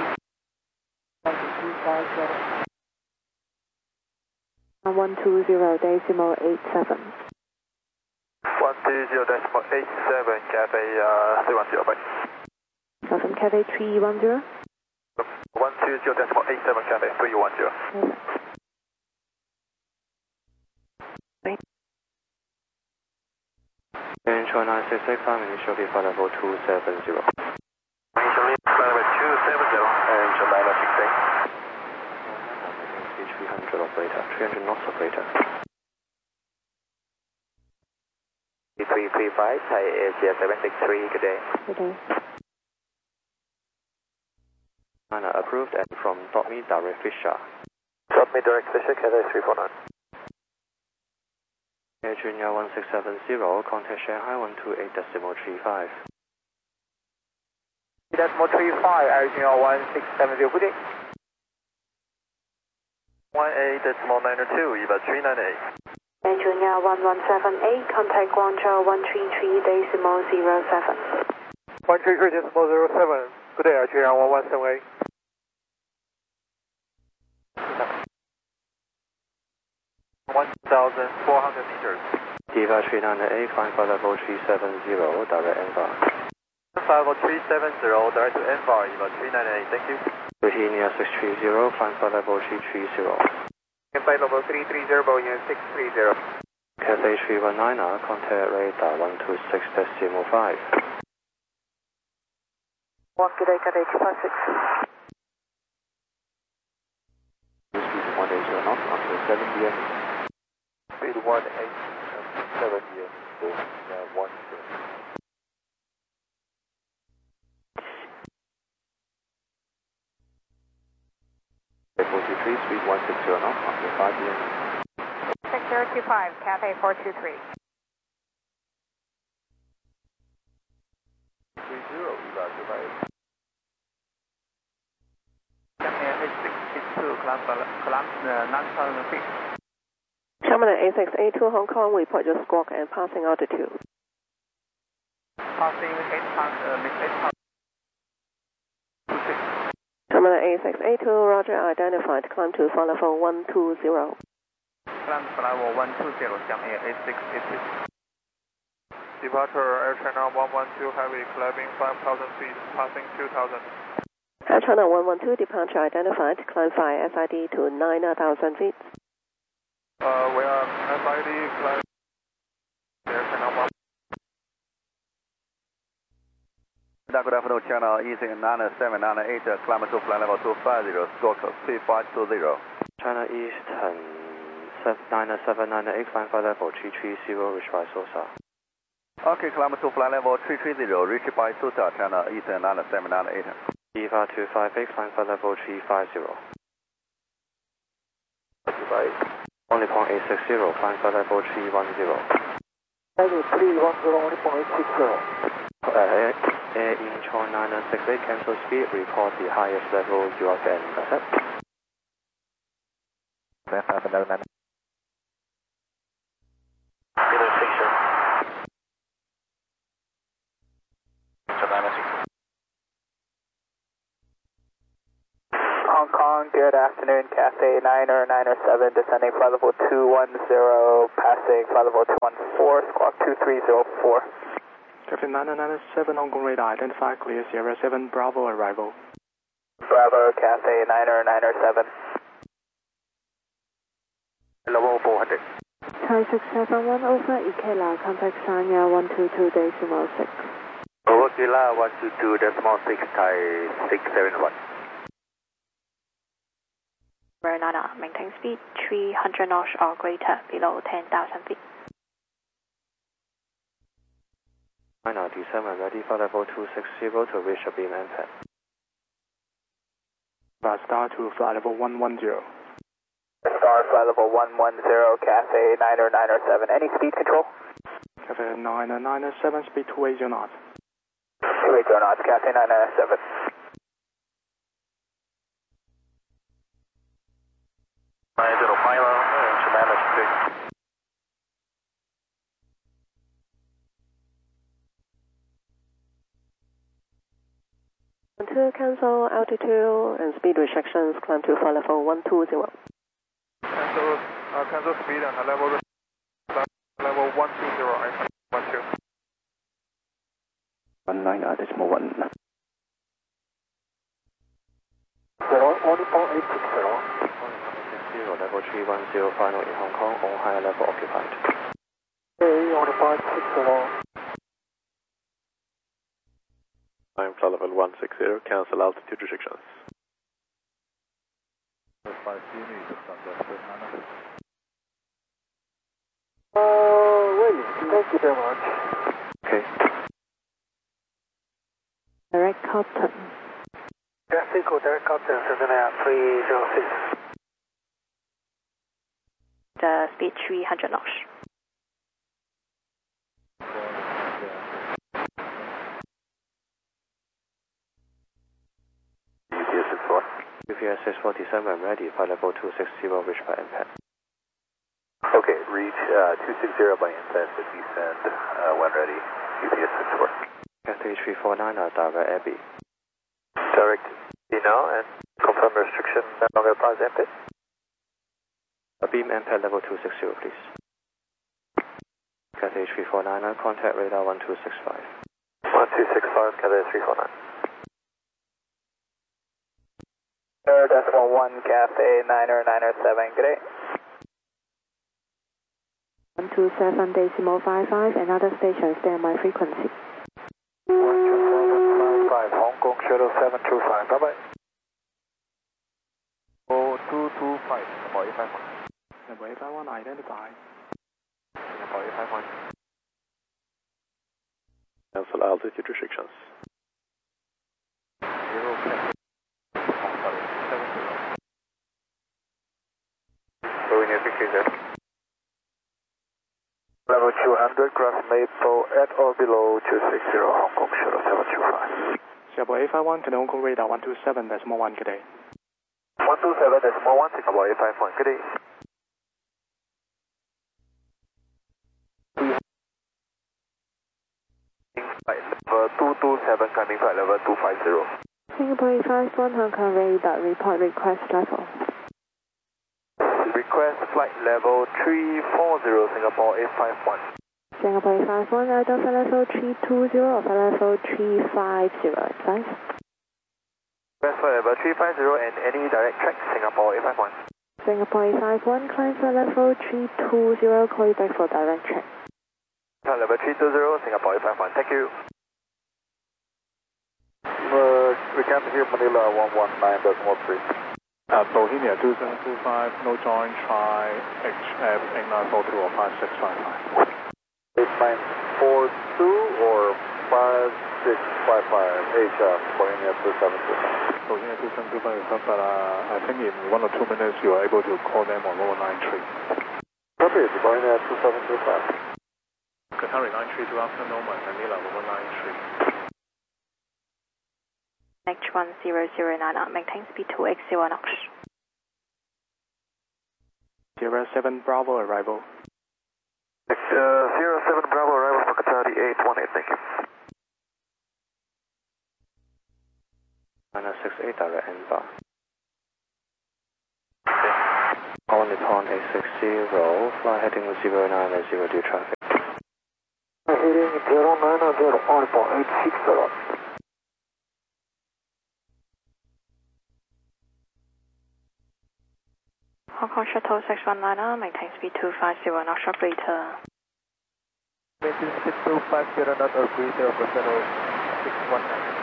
five zero. one two zero decimal eight seven. one two zero decimal eight seven, Cathay uh, three one zero, bye. From Cathay three one zero. one two zero decimal eight seven, Cathay three one zero. Control nine six eight five, initially flight level two seven zero. Initially flight level two seven zero, and July six eight. Speed three hundred operator, three hundred knots operator. three three five, Thai Asia seven six three, good day. Good day. China approved and from Dotme direct Fisher. Dotme direct Fisher, Cathay three four nine. Air Junior one six seven zero, contact Shanghai one two eight decimal three five. Decimal three five, Air Junior one six seven zero, good day. one eight decimal nine two, Eva three nine eight. Air Junior one one seven eight, contact Guangzhou one three three decimal zero seven. one three three decimal zero seven, good day, Air Junior one one seven eight. one thousand four hundred meters. Diva three nine eight, flying flight level three seven zero, direct N V A R. Flight level three seven zero, direct to N V A R, Eva three nine eight, thank you. Virginia six three zero, flying flight level three three zero. Flight level three three zero, Boeing six three zero. Cathay three one nine, contact radar one two six decimal five. One, good day, Cathay two five six. Speed one eight zero knots until seven P M. Speed one eight seven P M, Boeing one zero. forty-three, speed one six zero knots until five P M. six zero two five, Cathay four two three. three zero, Eva two five eight. H six eight two, climb nine thousand feet. Terminal A six eight two Hong Kong, report your squawk and passing altitude. Passing eight thousand, uh, eight thousand. Terminal A six eight two, Roger, identified, climb to flight level one two zero. Climb to level one two zero, Xiamen A six eight two. Departure Air China one one two, heavy, climbing five thousand feet, passing two thousand. Air China one one two, departure identified, climb via S I D to nine thousand feet. Uh, we are S I D, climb Air China one. Good afternoon, Channel Easy nine seven nine eight, climb to flight level two five zero, stroke three five two zero. China Eastern nine seven nine eight, flying flight level three three zero, reached by SOSA. Okay, climb to flight level three three zero, reached by SOSA, Channel Eastern nine seven nine eight. Diva two five eight, flying flight level three five zero. Only point eight six zero, flying flight level three one zero. Level three one zero, only point eight six zero. Uh, Air Incheon nine six eight, cancel speed, report the highest level you are getting, accept. Hong Kong, good afternoon, Cathay niner niner seven, descending flight level two one zero, passing flight level two one four, squawk two three zero four. Cathay nine nine seven, Hong Kong radar, identify clear, Sierra seven, Bravo arrival. Bravo, Cathay nine nine seven. Level four hundred. Thai six seven one over, Ikela, contact Sanya one two two decimal six. Over Kila one two two decimal six, Thai six seven one. Nana, maintain speed three hundred knots or greater below ten thousand feet. nine ninety-seven, ready for level two six zero to reach a beam and pad. Star to flight level one one zero. Star flight level one one zero, Cathay nine nine seven. Any speed control? Cathay nine nine seven, speed two eighty knots. two eighty knots, Cathay nine nine seven. nine zero Milo, tremendous big. To cancel altitude and speed restrictions, climb to flight level one two zero. Cancel, uh, cancel speed and level level one two zero, I one two. one nine decimal one. Only four eight six zero. Level three one zero, final in Hong Kong, all higher level occupied. Okay, on five six zero. I'm flight level one six zero, cancel altitude restrictions. five meters under Hannah. Uh, really, thank you very much. Okay. Direct cotton. Traffic or direct cotton, seven air three zero six. The speed three hundred knots. U P S six forty-seven, ready for level two six zero, reach by impact. Okay, reach uh, two six zero by impact, descend uh, when ready, U P S six four. Cathay three four nine, direct Abbey. Direct you now and confirm restriction no longer applies impact. A beam impact level two six zero, please. Cathay three four nine, contact radar one two six five. one two six five, Cathay three four nine. Third decimal one, Cathay nine nine seven, good day. one two seven decimal five five, another station, standby frequency. one two seven five five, Hong Kong Shuttle seven two five, bye bye. Oh, two two five, Singapore eight five one. Singapore eight five one, identify. Singapore eight five one. Cancel altitude restrictions. Zero seven. Seven zero. Going near picture there. Level two hundred, cross Maple at or below two six zero, Hong Kong Shuttle seven two five. Singapore eight five one, Cathay Hong Kong radar one two seven decimal one, good day. one two seven decimal one, Singapore eight five one, good day. Flight level two two seven, climbing flight level two five zero. Singapore eight five one, Hong Kong radar, report request level. Request flight level three four zero, Singapore eight five one. Singapore eight five one, either for level three two zero or for level three five zero, advice. Request flight level three five zero and any direct track, Singapore eight five one. Singapore eight five one, climb for level three two zero, call you back for direct track. Flight level three two zero, Singapore eight five one, thank you. Uh, we can hear Manila one one nine decimal three. Uh, Bohemia two seven two five, no join, try H F eight nine four two or five six five five. eight nine four two or five six five five, H F, Bohemia two seven two five. Bohemia two seven two five, but uh, I think in one or two minutes you are able to call them on one nine three. Perfect, Bohemia two seven two five. Qatari nine three two after Norman, Manila one nine three. H one zero zero nine, maintain speed two eight zero knots. Sierra seven, Bravo arrival. Uh, Sierra seven, Bravo arrival for Qatari eight one eight, thank you. nine six eight, direct N bar. All Nippon eight six zero, fly heading zero nine zero, due traffic. Uh, heading zero nine zero Alpha eight six zero. Hong Kong Shuttle six one nine, maintain speed two five zero, not sharp greater. Maintain speed two five zero, not or greater for Shuttle six one nine.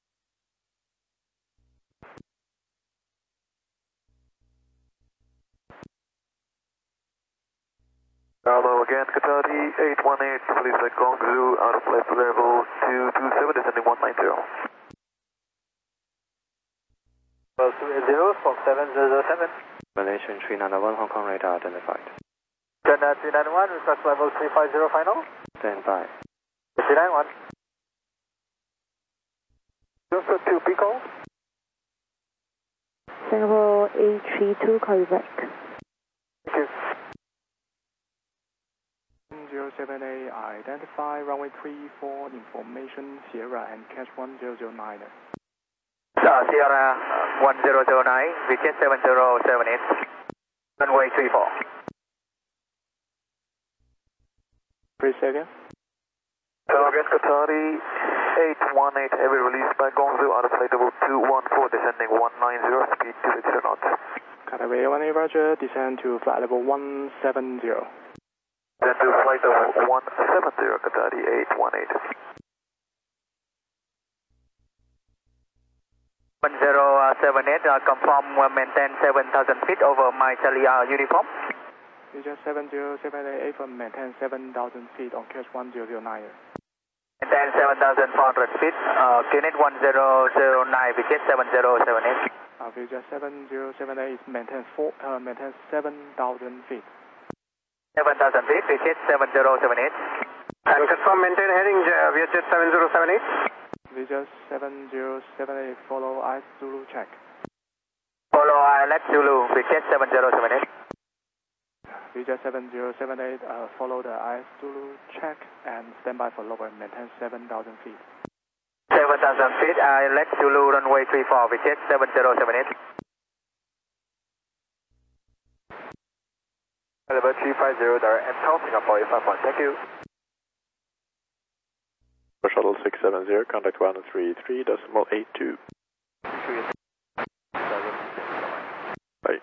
Bravo again, Qatari eight one eight, please at Guangzhou, out of flight level two two seven, descending one nine zero. Well, two eight zero, Fox seven zero zero seven. Malaysian three nine one, Hong Kong radar identified. China three nine one, request level three five zero final. Stand by. three nine one. Joseph two, Pico. Singapore eight three two, call you back. Thank you. zero seven eight, identify runway three four, information Sierra and catch one zero zero nine. Uh, Sierra one zero zero nine, V J seven zero seven eight, runway three four. Three seconds. Target Qatari eight one eight, heavy release by Guangzhou, out of flight level two one four, descending one nine zero, speed two six zero knots. Qatari eight one eight, roger, descend to flight level one seven zero. Then to flight level one seven zero, Qatari eight one eight. one zero seven eight, uh, confirm uh, maintain seven thousand feet over my Charlie uh, uniform. V J seven zero seven eight, from maintain seven thousand feet on catch one zero zero nine. Maintain seven thousand four hundred feet, uh, unit one zero zero nine, V J seven zero seven eight. Uh, V J seven zero seven eight, maintain, four, uh, maintain seven thousand feet. seven thousand feet, V J seven zero seven eight. And confirm maintain heading uh, V J seven zero seven eight. V J seven zero seven eight, follow I Zulu check. Follow I L X Zulu, V J seven zero seven eight. V J seven zero seven eight, uh, follow the I Zulu check and stand by for lower, maintain seven thousand feet. seven thousand feet, I L X Zulu, runway three four, V J seven zero seven eight. Level three five zero, direct and South Singapore eight five one, thank you. Shuttle six seven zero, contact one three three decimal eight two. Bye.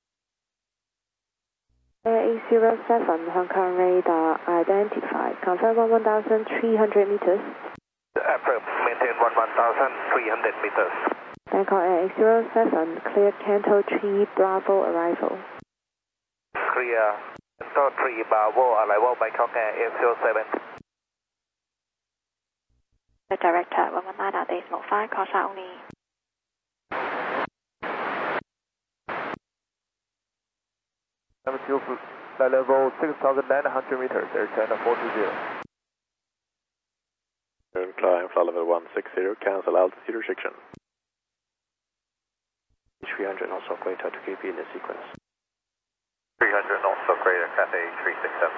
Air eight zero seven, Hong Kong radar identified. Confirm one one thousand three hundred meters. Affirm, maintain one one thousand three hundred meters. Bangkok Air eight zero seven, clear Canto three Bravo arrival. Clear Canto three Bravo arrival, Bangkok Air eight zero seven. Director one one nine, decimal five, call shot only. Flight level six thousand nine hundred meters, Air China four two zero. Climb flight level one six zero, cancel altitude restriction. three hundred knots or greater to keep in the sequence. three hundred knots or greater, Cathay three six seven.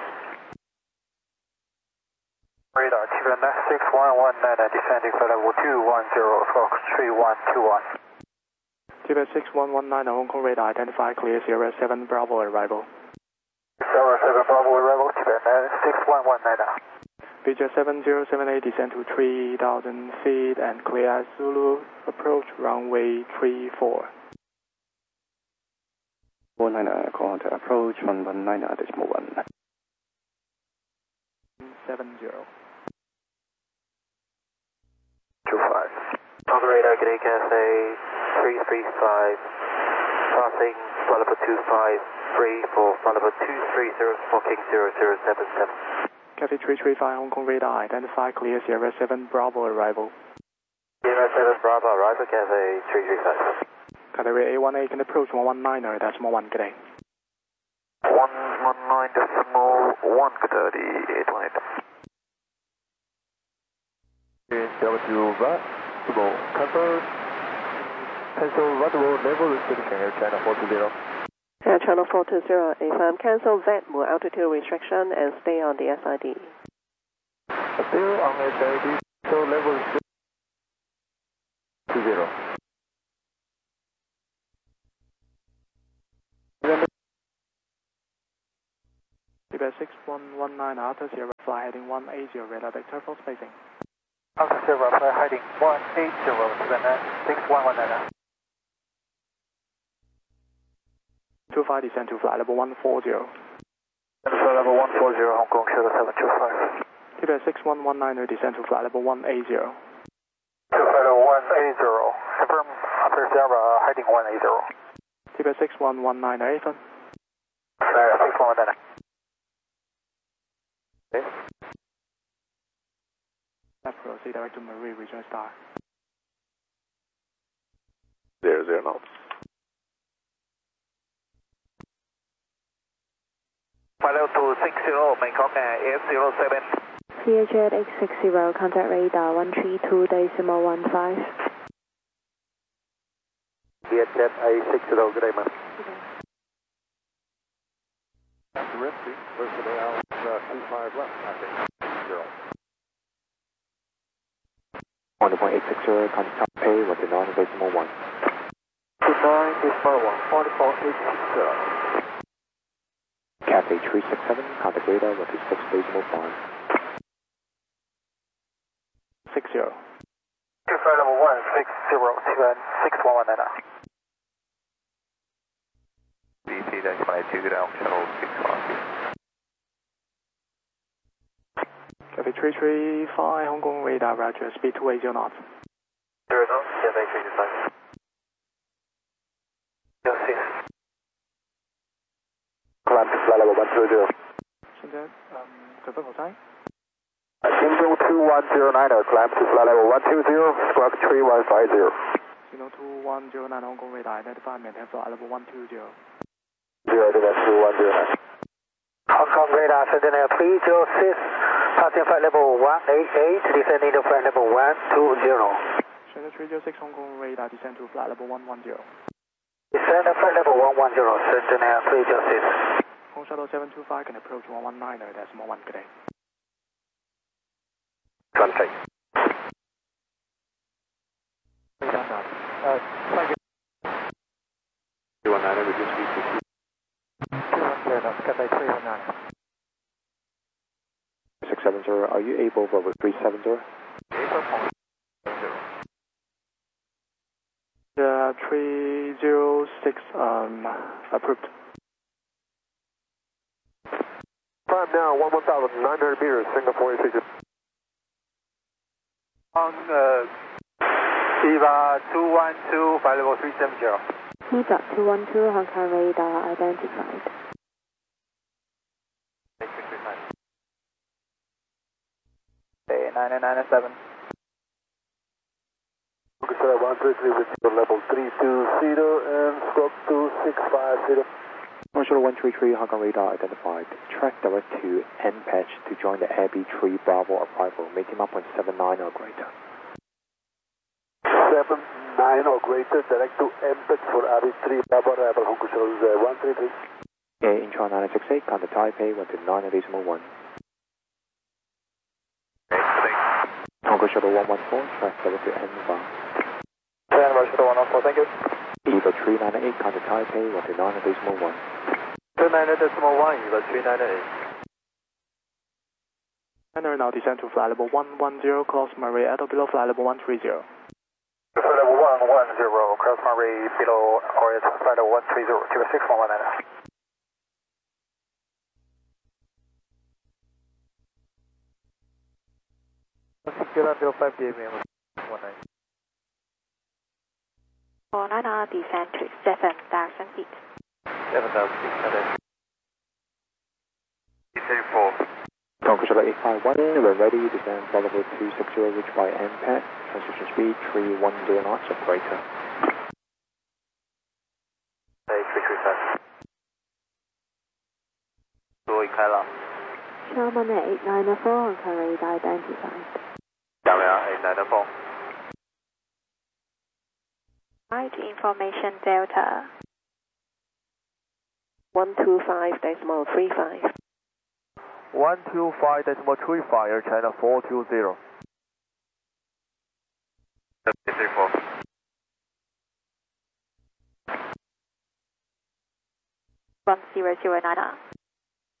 Radar Tibetan six one one nine, descending for level two one zero, Fox three one two one. Tibet six one one nine, Hong Kong radar identify, clear Sierra seven Bravo arrival. Sierra seven Bravo arrival, Tibetan six one one nine. V J seven zero seven eight, descend to three thousand feet and clear Zulu, approach runway three four. one nine, call to approach one one nine, decimal one. seven zero. two five. On the radar, good day, Cathay three three five, passing flight level two five three for flight level two three zero, King zero zero seven seven. Cathay three three five, Hong Kong radar identify, clear Sierra seven Bravo arrival. Sierra seven Bravo arrival, Cathay three three five. Cathay eight one eight can approach one one nine, decimal one, good day. one one nine decimal one, Qatari eight one eight. W V A T, cancel, cancel Vadwo level restriction, Air China four two zero. Air China four two zero, affirm cancel V A T altitude restriction and stay on the S I D. Still on S I D, so level restriction two zero. Tibet six one one nine Alpha Sierra fly heading one eighty, radar vector for spacing. Alpha Sierra fly heading one eighty, Tibet six one one nine. two five descend to flight level one forty. Flight level one forty, Hong Kong Shadow seven two five. Tibet six one one nine descend to flight level one eighty. To flight level one eighty, confirm Alpha Sierra heading one eighty. Tibet six one one nine, Ethan. Flight six one one nine. Okay. Left proceed direct to Marie, region star. Zero zero knots. Flight level two six zero, Bangkok eight zero seven. C H at eight six zero, contact radar one three two decimal one five. C H at eight six zero, good day, man. After Ripsy, personnel uh, two five left, I think. Zero. one point eight six zero, contact Taipei with the nine decimal one. two nine decimal one, one point eight six zero. Cathay three six seven, contact radar with the six decimal five. six zero. To flight level one six zero, Tibet six one one nine. B T dash one eight two, good out, channel six five. Cathay three three five, Hong Kong radar, roger, speed two eighty knots. Zero knots, Cathay three two five. Yes, yes. Climb to flight level one two zero. 现在，嗯，准备好猜。 Signal two one zero nine, climb to flight level one two zero, squawk three one five zero. Signal two one zero nine, Hong Kong radar, identify, maintain flight level one two zero. Zero, two one zero nine. Hong Kong radar, Sentinel three zero six, passing flight level one eight eight, descending to flight level one two zero. Sentinel three zero six, Hong Kong radar, descend to flight level one one zero. Descend to flight level one one zero, Sentinel three zero six. Hong Shuttle seven two five can approach one one nine, decimal one, good day. Contact. Uh, thank you. two one nine, reduce speed to two. two one zero, that's Cathay three one nine. six seven zero, are you able over three seven zero? The three zero six, um, approved. Climb now, one one thousand nine hundred meters, Singapore eight On uh, Viva two one two, flight level three seven zero. Viva two one two, Hong Kong radar identified. Okay, nine nine seven. Okay, one three three with level three two zero and squawk two six five zero. Marshall one three three, Hong Kong radar identified. Track direct to N patch to join the Air B three Bravo arrival, making one point seven nine or greater. seven nine or greater, direct to M patch for Air B three Bravo arrival, Hong Kong Shuttle one three three. Air Incheon nine six eight, contact Taipei with the nine decimal one. Hong Kong Shuttle one one four, track direct to N bar. Hong Shuttle one one four, thank you. Eva three nine eight, contact Taipei with the nine decimal one. two nine decimal one, Eva three nine eight. And now descend to flight level one one zero, cross Marie, at or below flight level one three zero. Flight level one one zero, cross Marie, below or at flight level one three zero, Tiva six one one nine. zero five D M one nine. For nine R, descend to seven thousand feet. seven thousand feet, okay. E thirty-four. Hong Kong Shuttle eight five one, we're ready, descend flight level two six zero, reach by M patch, transition speed three one zero knots or greater. three three five. 注意开了。 Sherman eight nine four, Hong Kong radar identified. 两两 eight nine four. Right information Delta. one two five decimal three five. one two five decimal three five, Air China four two zero. three four. one zero zero nine R.